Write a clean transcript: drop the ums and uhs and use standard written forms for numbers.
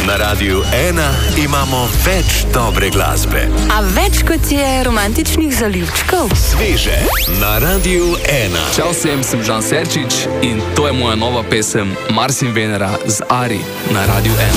Na Radiu 1 imamo več dobre glasbe. A več kot je romantičnih zalivčkov? Sveže na Radiu 1. Čau vsem, sem Žan Serčič in to je moja nova pesem Mars in Venera z Ari na Radiu 1.